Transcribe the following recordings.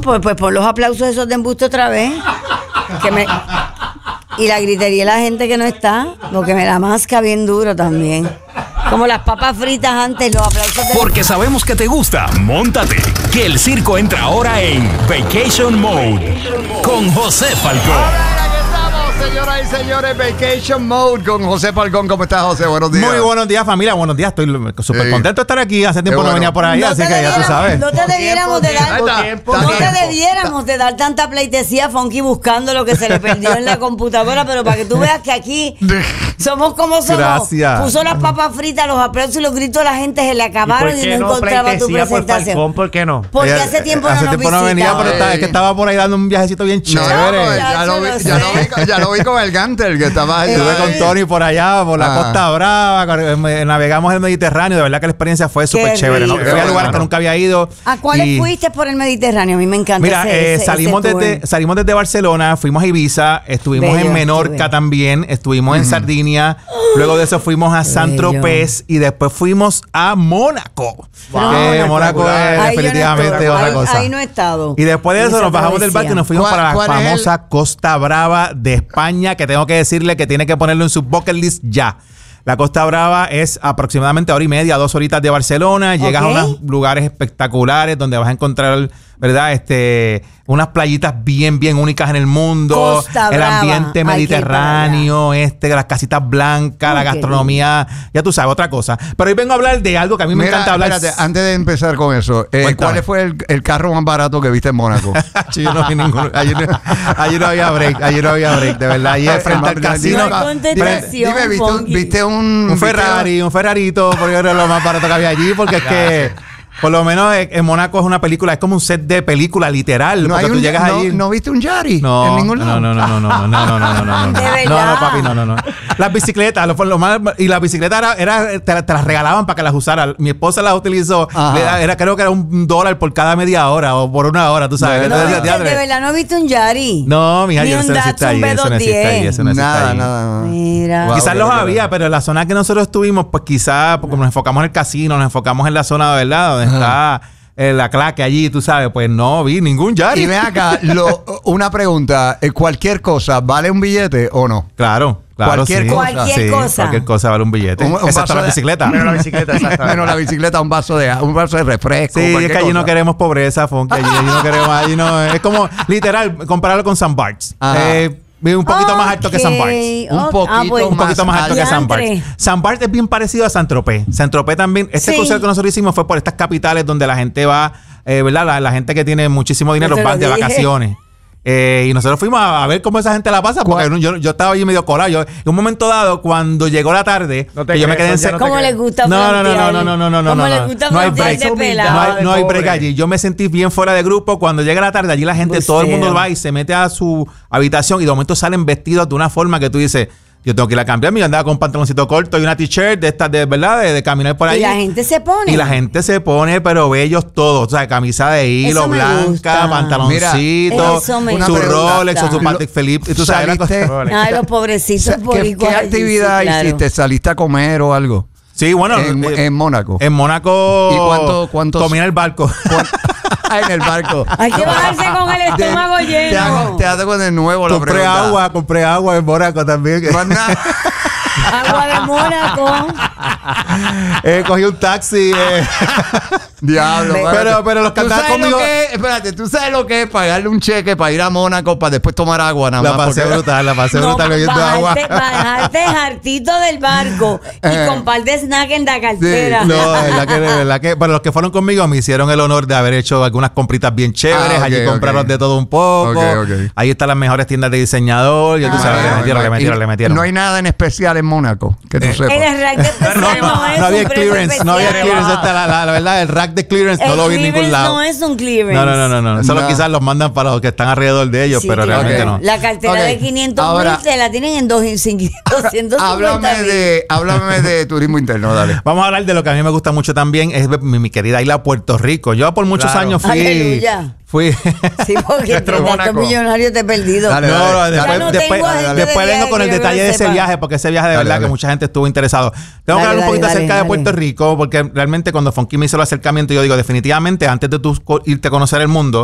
pues pon los aplausos esos de embuste otra vez. Y la gritería de la gente que no está, porque me la masca bien duro también. Como las papas fritas antes, los aplausos de... Porque sabemos que te gusta, móntate, que el circo entra ahora en Vacation Mode con José Falcón. Señoras y señores, Vacation Mode con José Falcón. ¿Cómo estás, José? Buenos días. Muy buenos días, familia. Buenos días. Estoy súper contento de estar aquí. Hace tiempo no venía por ahí, así que ya tú sabes. No te debiéramos de dar tanta pleitesía a Funky buscando lo que se le perdió en la computadora, pero para que tú veas que aquí somos como somos. Gracias. Puso las papas fritas, los aplausos y los gritos de la gente se le acabaron y no encontraba tu presentación. ¿Por qué no? Porque hace tiempo no nos venía, pero es que estaba por ahí dando un viajecito bien chévere. Ya lo vi con el Gantel, que estaba ahí. Estuve con Tony por allá, por la Costa Brava, navegamos el Mediterráneo, de verdad que la experiencia fue súper chévere, ¿no? Fui a lugares que nunca había ido. ¿A cuáles fuiste por el Mediterráneo? A mí me encanta. Mira, salimos desde Barcelona, fuimos a Ibiza, estuvimos en Menorca también, estuvimos en Sardinia, luego de eso fuimos a Saint-Tropez y después fuimos a Mónaco. Mónaco es definitivamente otra cosa. Ahí no he estado. Y después de eso nos bajamos del barco y nos fuimos para la famosa Costa Brava de España, que tengo que decirle que tiene que ponerlo en su bucket list ya. La Costa Brava es aproximadamente 1:30, 2 horitas de Barcelona. Llegas a unos lugares espectaculares donde vas a encontrar, ¿verdad? Unas playitas bien, bien únicas en el mundo. Costa el Brava. Ambiente mediterráneo, las casitas blancas, la gastronomía, ya tú sabes, otra cosa. Pero hoy vengo a hablar de algo que a mí me encanta hablar. Espérate, antes de empezar con eso, ¿cuál fue el carro más barato que viste en Mónaco? Yo no vi ninguno. Allí no había break, de verdad. Allí frente al casino. Dime, ¿viste un Ferrari, un Ferrarito? Porque era lo más barato que había allí, porque es que... Por lo menos en Mónaco es una película, es como un set de película literal. Porque tú llegas allí. ¿No viste un Yari en ningún lado? No. No, papi, no. Las bicicletas, y las bicicletas te las regalaban para que las usara. Mi esposa las utilizó. Creo que era $1 por cada media hora o por una hora, tú sabes. ¿De verdad no viste un Yari? No, mija, eso no existe ahí. Nada. Mira. Quizás los había, pero en la zona que nosotros estuvimos, pues quizás, porque nos enfocamos en el casino, nos enfocamos en la zona de verdad, donde está la claque allí, tú sabes, pues no vi ningún Yari. Y ven acá, una pregunta, ¿cualquier cosa vale un billete o no? Claro, cualquier cosa. Cualquier cosa vale un billete. Excepto la bicicleta. Menos la bicicleta, exactamente. Menos la bicicleta, un vaso de refresco. Sí, es que allí no queremos pobreza, Fonky. Allí no queremos, es como literal compararlo con St. Bart's. Un poquito más alto que St. Bart's. Un poquito más alto que St. Bart's. St. Bart's es bien parecido a Saint-Tropez. Saint-Tropez también. Crucero que nosotros hicimos fue por estas capitales donde la gente va, ¿verdad? La gente que tiene muchísimo dinero van de vacaciones. Y nosotros fuimos a ver cómo esa gente la pasa, porque yo estaba allí medio colado. En un momento dado, cuando llegó la tarde, que yo me quedé en ¿Cómo les gusta frontear? No. ¿Cómo les gusta no hay break. No hay break allí. Yo me sentí bien fuera de grupo. Cuando llega la tarde, allí la gente, todo el mundo va y se mete a su habitación y de momento salen vestidos de una forma que tú dices... Yo tengo que ir a cambiarme. Yo andaba con un pantaloncito corto y una t-shirt de estas, ¿verdad? De caminar por ahí. Y la gente se pone. Pero bellos todos. O sea, camisa de hilo blanca, pantaloncito, su Rolex o su Patek Philippe. Y tú sabes, ay, los pobrecitos ¿Qué actividad hiciste? ¿Saliste a comer o algo? Sí, bueno. En Mónaco. En Mónaco. ¿Y cuántos? Comí en el barco. En el barco. Hay que bajarse con el estómago lleno. Te hace con el nuevo. Compré agua en Mónaco también. Agua de Mónaco. Cogí un taxi. Diablo. Pero los que andaban conmigo... Espérate, ¿tú sabes lo que es pagarle un cheque para ir a Mónaco para después tomar agua nada más? La pasé brutal bebiendo agua. Bajarte hartito del barco y comparte snack en la cartera. Sí, no, de verdad que para los que fueron conmigo me hicieron el honor de haber hecho algunas compritas bien chéveres. Allí compraron de todo un poco. Ahí están las mejores tiendas de diseñador. Ya tú sabes, le metieron. No hay nada en especial en Mónaco que tú sepas. En el rack de especial no había clearance. No había clearance. La verdad, el rack de clearance no lo vi en ningún lado. No es un clearance. No. Eso quizás los mandan para los que están alrededor de ellos, pero realmente no. La cartera de 500,000 te la tienen en 250. Háblame de turismo interno, dale. Vamos a hablar de lo que a mí me gusta mucho también, es mi querida isla Puerto Rico. Yo por muchos años fui... Aleluya. Sí, porque estos millonarios te he perdido. Después vengo con el detalle de ese viaje, porque ese viaje de verdad que mucha gente estuvo interesado. Tengo que hablar un poquito acerca de Puerto Rico, porque realmente cuando Funky me hizo el acercamiento, yo digo, definitivamente, antes de tú irte a conocer el mundo,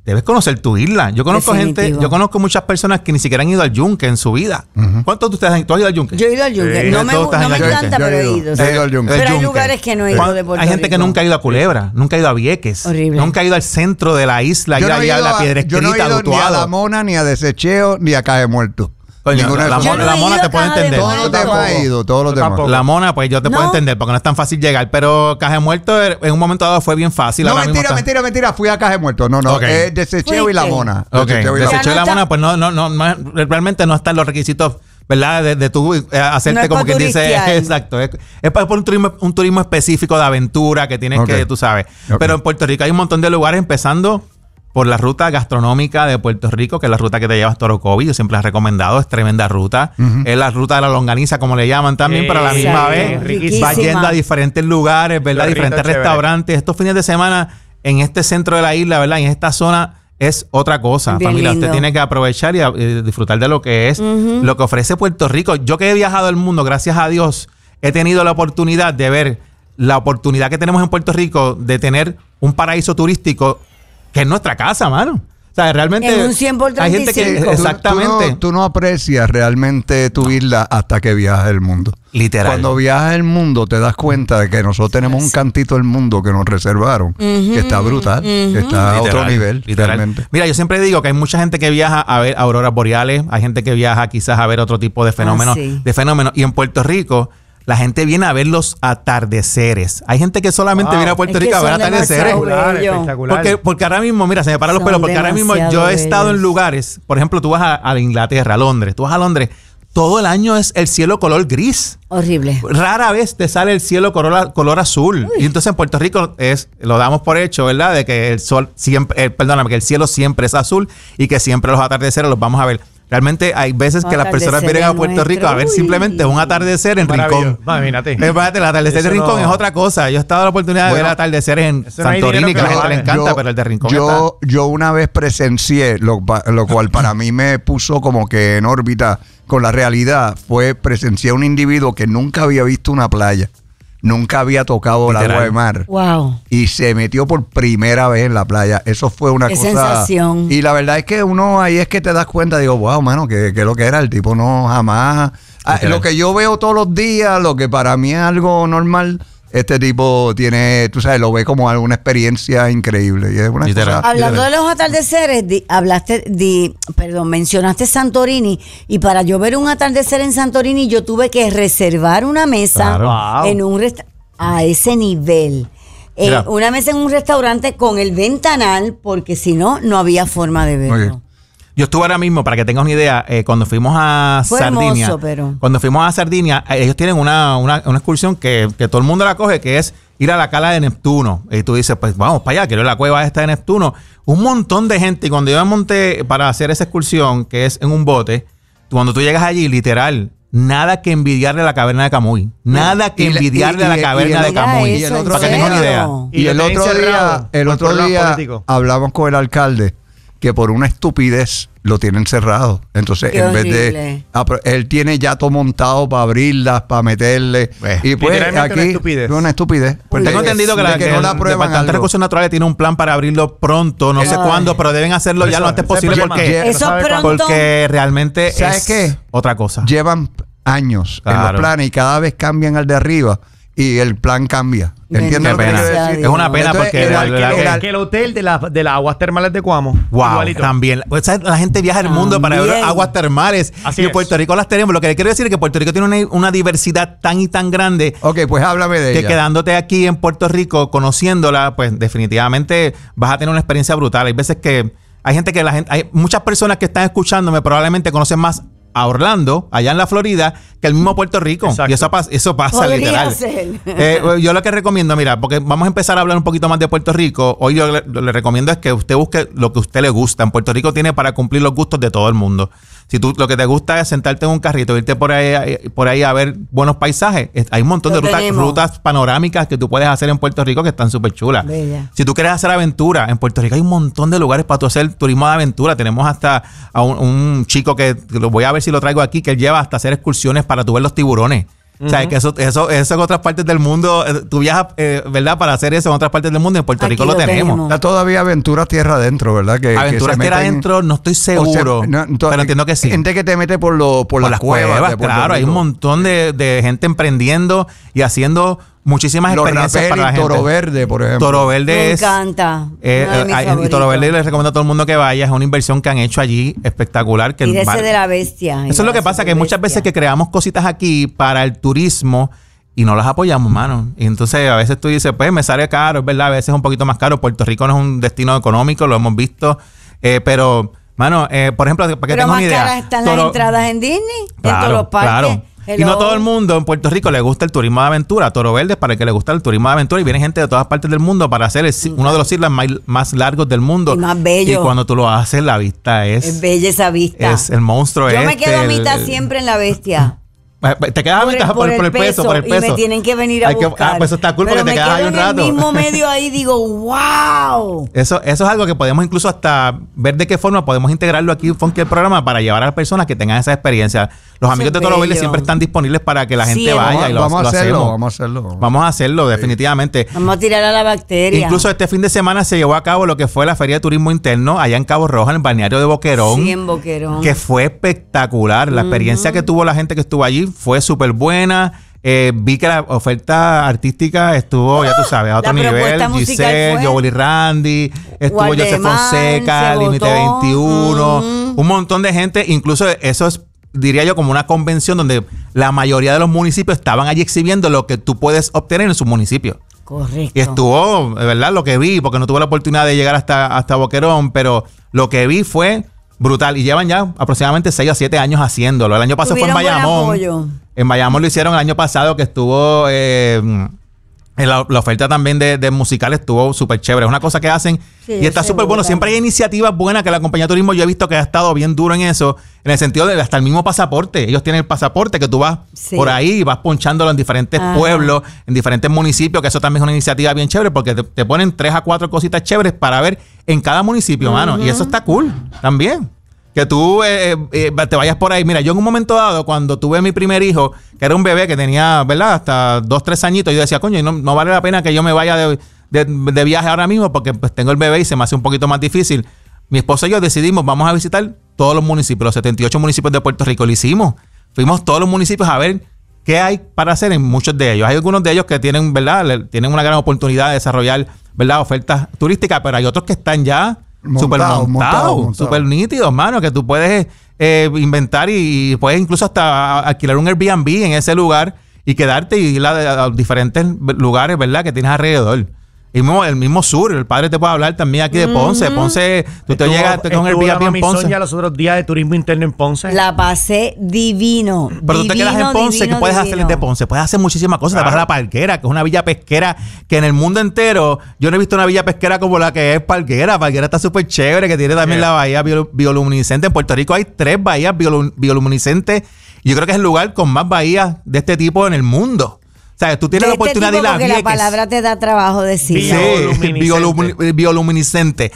debes conocer tu isla. Yo conozco muchas personas que ni siquiera han ido al Yunque en su vida. ¿Cuántos de ustedes han ido al Yunque? Yo he ido al Yunque. Sí. No me encanta, pero he ido. He ido al Yunque. Pero hay lugares que no he ido de Puerto Hay gente Rico. que nunca ha ido a Culebra, nunca ha ido a Vieques, Horrible. nunca ha ido al centro de la isla, Yo no he a la Piedra yo no he Escrita, ido ni a La Mona, ni a Desecheo, ni a Caje Muerto. Coño, Ninguna de la esas. Yo no he Mona ido te a puedo Caja de entender. Todos los demás he ido, todos los demás. La Mona, pues yo te puedo No. entender porque no es tan fácil llegar, pero Caje Muerto en un momento dado fue bien fácil. No, ahora mismo mentira. Fui a Caje Muerto. No. Ok. Desecheo y La Mona. Ok, Desecheo y La Mona. Desecheo y La está- Mona, pues no, realmente no están los requisitos, ¿verdad? De tú hacerte No es como pa' que dice, turistear. exacto. Es por un turismo específico de aventura que tienes Ok. que, tú sabes. Ok. Pero en Puerto Rico hay un montón de lugares, empezando por la ruta gastronómica de Puerto Rico, que es la ruta que te lleva hasta Orocovi. Yo siempre la he recomendado, es tremenda ruta. Es la ruta de la longaniza, como le llaman también, pero a la misma Exacto. vez Riquísima. va yendo a diferentes lugares, ¿verdad? Los Diferentes ritos chéveres. restaurantes. Estos fines de semana en este centro de la isla, ¿verdad? En esta zona es otra cosa. Bien Familia, lindo. usted tiene que aprovechar y disfrutar de lo que es, lo que ofrece Puerto Rico. Yo que he viajado al mundo, gracias a Dios, he tenido la oportunidad de ver la oportunidad que tenemos en Puerto Rico de tener un paraíso turístico que es nuestra casa, mano. O sea, realmente En un 100 por hay gente que 35. exactamente Tú no aprecias realmente tu isla hasta que viajas el mundo. literal. Cuando viajas el mundo te das cuenta de que nosotros tenemos un cantito del mundo que nos reservaron, que está brutal, que está a otro nivel. Literal. Realmente. Mira, yo siempre digo que hay mucha gente que viaja a ver auroras boreales, hay gente que viaja quizás a ver otro tipo de fenómenos, sí. Y en Puerto Rico la gente viene a ver los atardeceres. Hay gente que solamente viene a Puerto Es que Rico a ver son atardeceres. demasiado bello. Espectacular. Porque ahora mismo, mira, se me paran los Son pelos, porque ahora mismo yo demasiado he estado en bellos. lugares, por ejemplo, tú vas a Inglaterra, a Londres, tú vas a Londres, todo el año es el cielo color gris. Horrible. Rara vez te sale el cielo color azul. Y entonces en Puerto Rico lo damos por hecho, ¿verdad? De que el sol siempre, perdóname, que el cielo siempre es azul y que siempre los atardeceres los vamos a ver. Realmente hay veces que las personas vienen a Puerto Rico a ver simplemente un atardecer en Rincón. Imagínate. Espérate, el atardecer de Eso Rincón no- es otra cosa. Yo he estado la oportunidad de Bueno, ver atardeceres en eso no hay Santorini, que dinero a la que gente le lo encanta, Yo- pero el de Rincón yo una vez presencié, lo cual para mí me puso como que en órbita con la realidad, presencié a un individuo que nunca había visto una playa, nunca había tocado el Literal. agua de mar. Wow. Y se metió por primera vez en la playa. Eso fue una Qué cosa. sensación. Y la verdad es que uno ahí es que te das cuenta, digo, wow, mano, que lo que era. El tipo no jamás. Lo que yo veo todos los días, lo que para mí es algo normal, este tipo tiene, tú sabes, lo ve como alguna experiencia increíble. Y es una Literal. cosa. Hablando de los atardeceres, mencionaste Santorini, y para yo ver un atardecer en Santorini yo tuve que reservar una mesa Claro. Wow. en un a ese nivel. Mira. Una mesa en un restaurante con el ventanal, porque si no, no había forma de verlo. Ok. Yo estuve ahora mismo, para que tengas una idea, cuando fuimos a Fue Sardinia. hermoso, pero- Cuando fuimos a Sardinia, ellos tienen una excursión que todo el mundo la coge, que es ir a la cala de Neptuno. Y tú dices, pues vamos para allá, quiero ir a la cueva esta de Neptuno. Un montón de gente. Y cuando yo me monté para hacer esa excursión, que es en un bote, cuando tú llegas allí, literal, nada que envidiarle a la caverna de Camuy. Nada que Y la- envidiarle a la y- caverna y de el- Camuy. y el otro para que tengan una idea. Y Y el lo otro tienen día, cerrado el por otro problemas día políticos. hablamos con el alcalde que por una estupidez lo tienen cerrado. Entonces, Qué en vez horrible. de él tiene ya todo montado para abrirlas, para meterle. Y pues Literalmente aquí una estupidez. una estupidez. Tengo entendido que, de que no el la prueban Departamento de algo. Recursos Naturales tiene un plan para abrirlo pronto, no sé Ay. cuándo, pero deben hacerlo ya lo antes posible problema. porque, Eso ¿Sabe pronto. porque realmente ¿Sabes es qué? otra cosa. Llevan años en Claro. los planes y cada vez cambian al de arriba y el plan cambia. ¿Entiendes Qué lo que pena. quiero decir? Es una pena Entonces, porque Que el hotel de las aguas termales de Cuamo. wow, igualito. también. O sea, la gente viaja al mundo para ver También. aguas termales. Así y en es. Puerto Rico las tenemos. Lo que le quiero decir es que Puerto Rico tiene una diversidad tan y tan grande Ok, pues háblame de que ella. quedándote aquí en Puerto Rico, conociéndola, pues definitivamente vas a tener una experiencia brutal. Hay veces que hay muchas personas que están escuchándome probablemente conocen más a Orlando, allá en la Florida, que el mismo Puerto Rico. Exacto. Y eso pasa Podría literal. ser. Yo lo que recomiendo, mira, porque vamos a empezar a hablar un poquito más de Puerto Rico. Hoy yo le recomiendo es que usted busque lo que a usted le gusta. En Puerto Rico tiene para cumplir los gustos de todo el mundo. Si tú lo que te gusta es sentarte en un carrito, irte por ahí a ver buenos paisajes, hay un montón Lo de tenemos. rutas panorámicas que tú puedes hacer en Puerto Rico que están súper chulas. Bella. Si tú quieres hacer aventura, en Puerto Rico hay un montón de lugares para tú hacer turismo de aventura. Tenemos hasta a un chico que lo voy a ver si lo traigo aquí, que él lleva hasta hacer excursiones para tú ver los tiburones. O sea, que eso en otras partes del mundo, tú viajas, ¿verdad? Para hacer eso en otras partes del mundo, en Puerto Rico lo tenemos. Está todavía Aventuras Tierra Adentro, ¿verdad? Aventuras Tierra Adentro, no estoy seguro, pero entiendo que sí. Gente que te mete por las cuevas. Claro, hay un montón de gente emprendiendo y haciendo muchísimas experiencias para la gente. Toro Verde, por ejemplo. Toro Verde me encanta. Toro Verde les recomiendo a todo el mundo que vaya. Es una inversión que han hecho allí espectacular. Tírese de la bestia. Eso es lo que pasa, que hay muchas veces que creamos cositas aquí para el turismo y no las apoyamos, mano. Y entonces a veces tú dices, pues me sale caro, es verdad, a veces es un poquito más caro. Puerto Rico no es un destino económico, lo hemos visto, pero, mano, por ejemplo, para que tengas una idea. Pero más caras están las entradas en Disney, en todos los parques. Claro. Y no todo el mundo en Puerto Rico le gusta el turismo de aventura. Toro Verde es para el que le gusta el turismo de aventura y viene gente de todas partes del mundo para hacer uno de los islas más largos del mundo. Y más bello. Y cuando tú lo haces, la vista es bella esa vista. Es el monstruo. Yo me quedo a mitad siempre en la bestia. Te quedas a mitad por el peso. Y me tienen que venir a buscar. Pues eso está cool porque te quedas ahí un rato. En el mismo medio ahí digo, wow. Eso es algo que podemos incluso hasta ver de qué forma podemos integrarlo aquí en Funky el programa para llevar a las personas que tengan esa experiencia. Los amigos de Toro Verde siempre están disponibles para que la gente vaya y lo hacemos. Vamos a hacerlo, definitivamente. Vamos a tirar a la bacteria. Incluso este fin de semana se llevó a cabo lo que fue la Feria de Turismo Interno allá en Cabo Rojo, en el balneario de Boquerón. Sí, en Boquerón. Que fue espectacular. La experiencia que tuvo la gente que estuvo allí fue súper buena. Vi que la oferta artística estuvo, ya tú sabes, a otro nivel. Giselle, Joel y Randy, estuvo José Fonseca, Límite 21, un montón de gente. Incluso eso es, diría yo, como una convención donde la mayoría de los municipios estaban allí exhibiendo lo que tú puedes obtener en su municipio. Correcto. Y estuvo, ¿verdad? Lo que vi, porque no tuve la oportunidad de llegar hasta Boquerón, pero lo que vi fue brutal. Y llevan ya aproximadamente 6 a 7 años haciéndolo. El año pasado fue en Bayamón. En Bayamón lo hicieron el año pasado, que estuvo... la oferta también de musicales estuvo súper chévere. Es una cosa que hacen y está súper bueno. Siempre hay iniciativas buenas que la compañía de turismo, yo he visto que ha estado bien duro en eso, en el sentido de hasta el mismo pasaporte. Ellos tienen el pasaporte que tú vas por ahí y vas ponchándolo en diferentes pueblos, en diferentes municipios, que eso también es una iniciativa bien chévere porque te ponen 3 a 4 cositas chéveres para ver en cada municipio, mano. Y eso está cool también. Que tú te vayas por ahí. Mira, yo en un momento dado, cuando tuve mi primer hijo, que era un bebé que tenía, ¿verdad? Hasta 2, 3 añitos, yo decía, coño, no vale la pena que yo me vaya de viaje ahora mismo porque pues tengo el bebé y se me hace un poquito más difícil. Mi esposo y yo decidimos, vamos a visitar todos los municipios, los 78 municipios de Puerto Rico. Lo hicimos. Fuimos todos los municipios a ver qué hay para hacer en muchos de ellos. Hay algunos de ellos que tienen, ¿verdad? Tienen una gran oportunidad de desarrollar, ¿verdad? Ofertas turísticas, pero hay otros que están ya súper montados, súper nítidos, mano, que tú puedes inventar y puedes incluso hasta alquilar un Airbnb en ese lugar y quedarte y ir a diferentes lugares, ¿verdad? Que tienes alrededor. Y el mismo sur, el padre te puede hablar también aquí de Ponce. Ponce, tú te llegas con el Airbnb en Ponce. Los otros días de turismo interno en Ponce. La pasé divino. Pero tú te quedas en Ponce, ¿qué puedes hacer de Ponce? Puedes hacer muchísimas cosas. Te vas a la Parguera, que es una villa pesquera que en el mundo entero, yo no he visto una villa pesquera como la que es Parguera. Parguera está súper chévere, que tiene también la bahía bioluminiscente. En Puerto Rico hay 3 bahías bioluminiscentes. Y yo creo que es el lugar con más bahías de este tipo en el mundo. O sea, tú tienes la oportunidad de ir a Vieques. La palabra te da trabajo decir. Sí, bioluminiscente.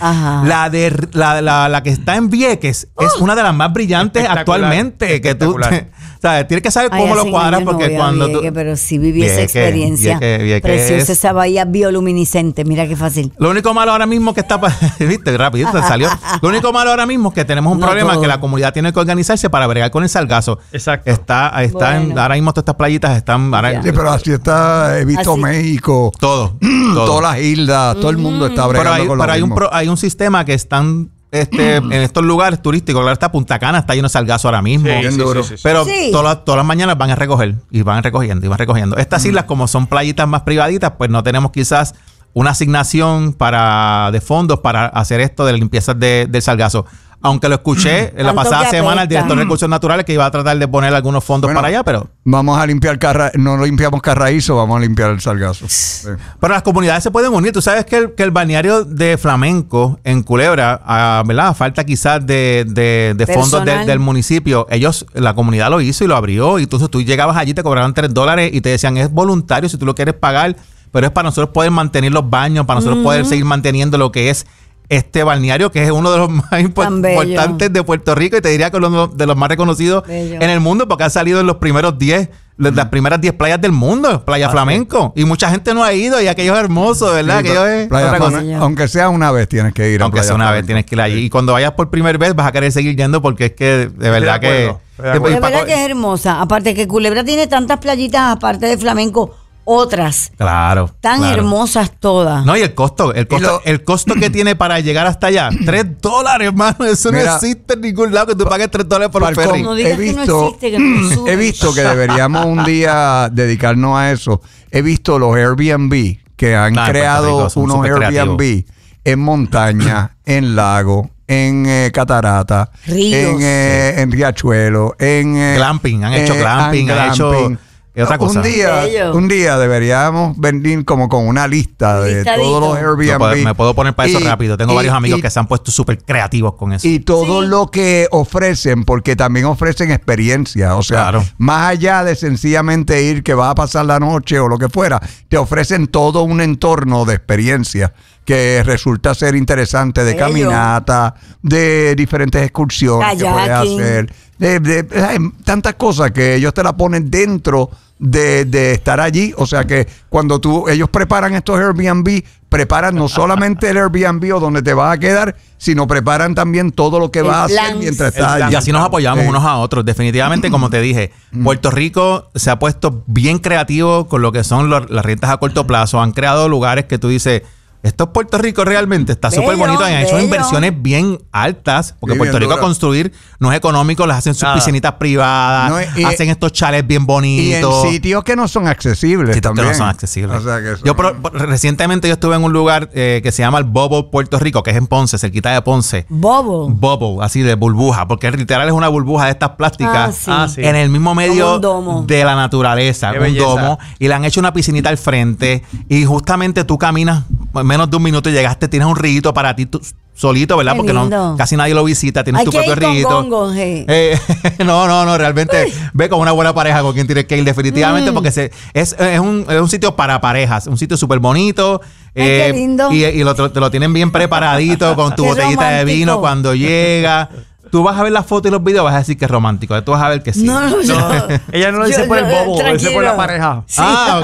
La que está en Vieques es una de las más brillantes actualmente. Que tú, o sea, tienes que saber cómo lo cuadras porque cuando Vieques, pero sí viví esa experiencia. Preciosa esa bahía bioluminiscente. Mira qué fácil. Lo único malo ahora mismo que está... ¿Viste? Rapidito salió. Lo único malo ahora mismo es que tenemos un problema que la comunidad tiene que organizarse para bregar con el sargazo. Exacto. Ahora mismo todas estas playitas están... Sí, pero así está, he visto México. Todo. Todas las islas, todo el mundo está bregando con lo mismo. Pero hay un sistema que están... en estos lugares turísticos, claro, está Punta Cana, está lleno de sargazo ahora mismo. Sí. Pero todas las mañanas van a recoger y van recogiendo. Estas islas, como son playitas más privaditas, pues no tenemos quizás una asignación de fondos para hacer esto de limpieza del sargazo. Aunque lo escuché en la pasada semana, el director de Recursos Naturales que iba a tratar de poner algunos fondos para allá, pero... Vamos a limpiar no limpiamos Carraízo, vamos a limpiar el sargazo. Pero las comunidades se pueden unir. Tú sabes que el balneario de Flamenco en Culebra, ¿verdad? Falta quizás de fondos del municipio. La comunidad lo hizo y lo abrió. Y entonces tú llegabas allí, te cobraban $3 y te decían, es voluntario si tú lo quieres pagar, pero es para nosotros poder mantener los baños, para nosotros poder seguir manteniendo lo que es este balneario que es uno de los más importantes de Puerto Rico y te diría que uno de los más reconocidos en el mundo porque ha salido en los primeros 10 las primeras 10 playas del mundo, Playa Flamenco. Y mucha gente no ha ido y aquello es hermoso, ¿verdad? Sí, aquello es otra cosa. Aunque sea una vez tienes que ir a Aunque sea una vez tienes que ir allí. Y cuando vayas por primera vez vas a querer seguir yendo porque es que de verdad que... De verdad que es hermosa. Aparte que Culebra tiene tantas playitas aparte de Flamenco. Otras. Claro. Tan hermosas todas. No, y el costo que tiene para llegar hasta allá, $3, hermano. Eso no existe en ningún lado que tú pagues $3 por un ferry. No digas que no existe, que no he visto que deberíamos un día dedicarnos a eso. He visto los Airbnb que han creado unos Airbnb en montaña, en lago, en catarata, ríos, en riachuelo, en glamping, han hecho glamping, han hecho otra cosa. Un día deberíamos venir como con una lista de todos los Airbnb. Me puedo poner para eso rápido. Tengo varios amigos que se han puesto súper creativos con eso. Y todo lo que ofrecen, porque también ofrecen experiencia. O sea, más allá de sencillamente ir que vas a pasar la noche o lo que fuera, te ofrecen todo un entorno de experiencia que resulta ser interesante, de caminata, de diferentes excursiones que puedes hacer, de tantas cosas que ellos te la ponen dentro de estar allí. O sea que cuando ellos preparan estos Airbnb, preparan no solamente el Airbnb o donde te vas a quedar, sino preparan también todo lo que vas a hacer mientras estás allí. Y así nos apoyamos unos a otros. Definitivamente, como te dije, Puerto Rico se ha puesto bien creativo con lo que son las rentas a corto plazo. Han creado lugares que tú dices... Esto es Puerto Rico realmente, está súper bonito. Han hecho inversiones bien altas, porque Puerto Rico a construir no es económico, las hacen sus piscinitas privadas, hacen estos chalets bien bonitos. Y en sitios que no son accesibles sitios también. Que no son accesibles. O sea que recientemente yo estuve en un lugar que se llama el Bubble Puerto Rico, que es en Ponce, cerquita de Ponce. Bubble, así de burbuja, porque literal es una burbuja de estas plásticas en el mismo medio de la naturaleza, un domo, y le han hecho una piscinita al frente, y justamente tú caminas menos de un minuto y llegaste, tienes un rito para ti solito, ¿verdad? Porque casi nadie lo visita, tienes tu propio rito. No, realmente ve con una buena pareja con quien tienes que ir definitivamente porque es un sitio para parejas, un sitio súper bonito. Qué lindo. Y te lo tienen bien preparadito con tu botellita de vino cuando llega. Tú vas a ver las fotos y los videos, vas a decir que es romántico. Tú vas a ver que sí. No, ella no lo dice por el bobo, lo dice por la pareja. Sí.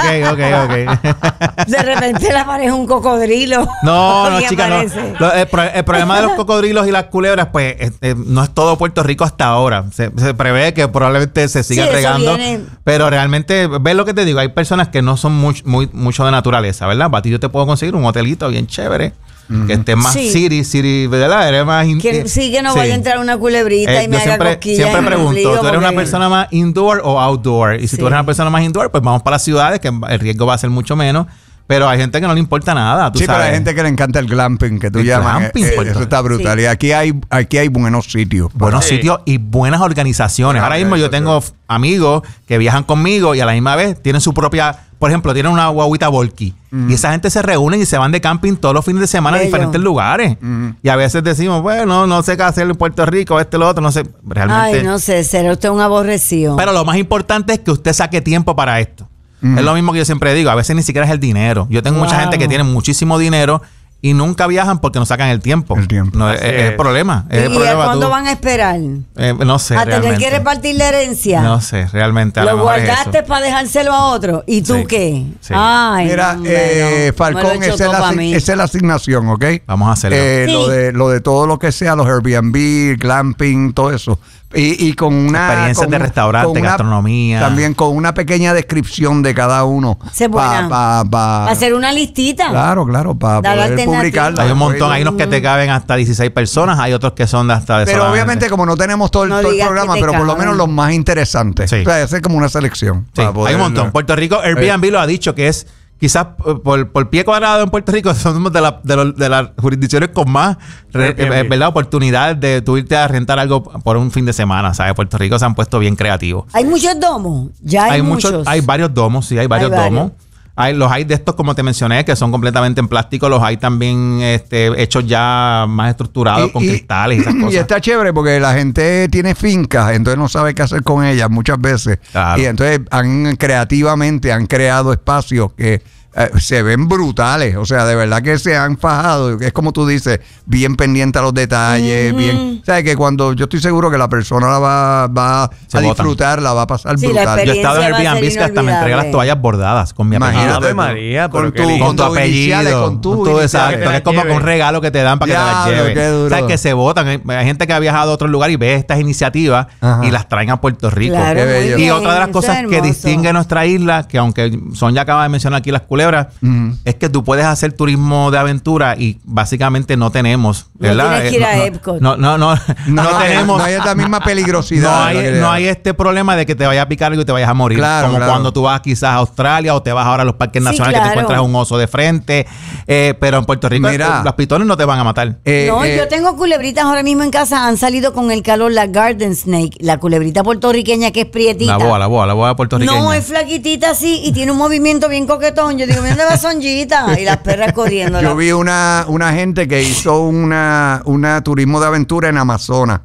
Ok. De repente la pareja es un cocodrilo. No, chica, no. El problema de los cocodrilos y las culebras, pues, no es todo Puerto Rico hasta ahora. Se prevé que probablemente se siga regando. Pero realmente, ves lo que te digo, hay personas que no son mucho de naturaleza, ¿verdad? Para ti yo te puedo conseguir un hotelito bien chévere. Que esté más city, ¿verdad? Eres más que no vaya a entrar una culebrita y me haga cosquillas. Siempre pregunto, ¿tú eres una persona más indoor o outdoor? Y si tú eres una persona más indoor, pues vamos para las ciudades, que el riesgo va a ser mucho menos. Pero hay gente que no le importa nada, tú sabes. Pero hay gente que le encanta el glamping, que tú llamas. Eso está brutal. Y aquí hay buenos sitios. Buenos sitios y buenas organizaciones. Ahora mismo yo tengo amigos que viajan conmigo y a la misma vez tienen su propia... Por ejemplo, tienen una guaguita volky. Y esa gente se reúnen y se van de camping todos los fines de semana a diferentes lugares. Y a veces decimos, bueno, no sé qué hacer en Puerto Rico, lo otro, no sé. Realmente... Ay, no sé, será usted un aborrecido. Pero lo más importante es que usted saque tiempo para esto. Es lo mismo que yo siempre digo, a veces ni siquiera es el dinero. Yo tengo mucha gente que tiene muchísimo dinero y nunca viajan porque no sacan el tiempo. No, es el problema. ¿Y cuándo van a esperar? No sé, ¿a tener que repartir la herencia? No sé, realmente. Lo guardaste para dejárselo a otro. ¿Y tú qué? Sí. Ay, mira, Falcón, esa es la asignación, ¿ok? Vamos a hacerlo. Lo de todo lo que sea, los Airbnb, glamping, todo eso. Y con una... Experiencias de restaurante, gastronomía. También con una pequeña descripción de cada uno. Para hacer una listita. Claro, para poder publicarla. Hay un montón, hay unos que te caben hasta 16 personas, hay otros que son de hasta... Pero obviamente como no tenemos todo el programa, pero por lo menos los más interesantes. O sea, hacer como una selección. Sí, hay un montón. Puerto Rico, Airbnb lo ha dicho que es... Quizás por pie cuadrado en Puerto Rico somos de las jurisdicciones con más ¿verdad? Oportunidades de tú irte a rentar algo por un fin de semana, ¿sabes? Puerto Rico se han puesto bien creativos. Hay muchos domos, hay muchos. Hay varios domos, sí, hay varios domos. Los hay de estos, como te mencioné, que son completamente en plástico. Los hay también hechos ya más estructurados con cristales y esas cosas. Y está chévere porque la gente tiene fincas, entonces no sabe qué hacer con ellas muchas veces. Claro. Y entonces creativamente han creado espacios que se ven brutales. O sea, de verdad que se han fajado. Es como tú dices, bien pendiente a los detalles, bien. O sea, que cuando yo estoy seguro que la persona la va a disfrutar, la va a pasar brutal. Yo he estado en Airbnb que hasta me entregué las toallas bordadas con mi apellido. Imagínate, María, con tu apellido, con tu exacto. Es como un regalo que te dan para que te las lleves. O sea, que se votan. Hay gente que ha viajado a otro lugar y ve estas iniciativas y las traen a Puerto Rico. Claro, y otra de las cosas que distingue nuestra isla, que aunque Sonia acaba de mencionar aquí las culebras, es que tú puedes hacer turismo de aventura y básicamente no tenemos, ¿verdad? No tienes que ir a Epcot. No tenemos. No hay la misma peligrosidad. No hay este problema de que te vaya a picar algo y te vayas a morir. Claro, como cuando tú vas quizás a Australia o te vas ahora a los parques nacionales que te encuentras un oso de frente. Pero en Puerto Rico los pitones no te van a matar. Yo tengo culebritas ahora mismo en casa. Han salido con el calor la Garden Snake, la culebrita puertorriqueña que es prietita. La boa puertorriqueña. No, es flaquitita así y tiene un movimiento bien coquetón. Yo digo, mira dónde va Sonjita. Y las perras corriendo. Yo vi una gente que hizo una turismo de aventura en Amazonas.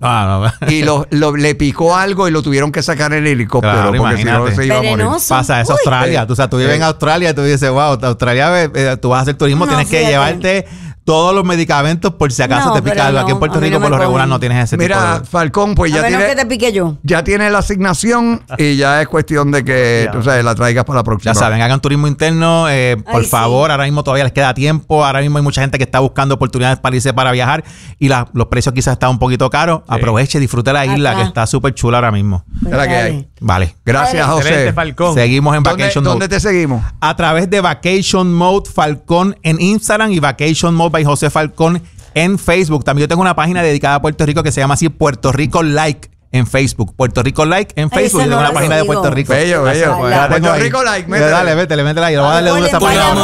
Y le picó algo y lo tuvieron que sacar en el helicóptero. Claro, porque si no se iba a morir. Pasa eso Australia. Tú vives en Australia y tú dices, wow, Australia, tú vas a hacer turismo, tienes que llevarte todos los medicamentos por si acaso te pica algo. Aquí en Puerto Rico por lo regular no tienes ese tipo de... Mira, Falcón, pues ya tiene... que te pique yo. Ya tiene la asignación y ya es cuestión de que tú sabes, la traigas para la próxima. Ya saben, hagan turismo interno, por favor, ahora mismo todavía les queda tiempo, ahora mismo hay mucha gente que está buscando oportunidades para irse para viajar y los precios quizás están un poquito caros. Aproveche, disfrute la isla que está súper chula ahora mismo. Es la que hay. Vale. Gracias, José. Falcón. Seguimos en Vacation Mode. ¿Dónde te seguimos? A través de Vacation Mode Falcón en Instagram y Vacation Mode by José Falcón en Facebook. También yo tengo una página dedicada a Puerto Rico que se llama así Puerto Rico Like en Facebook. Puerto Rico Like en Facebook. Yo tengo una página de Puerto Rico. Bello. Puerto Rico Like. Dale, métele ahí. Lo voy a darle duro a esa página.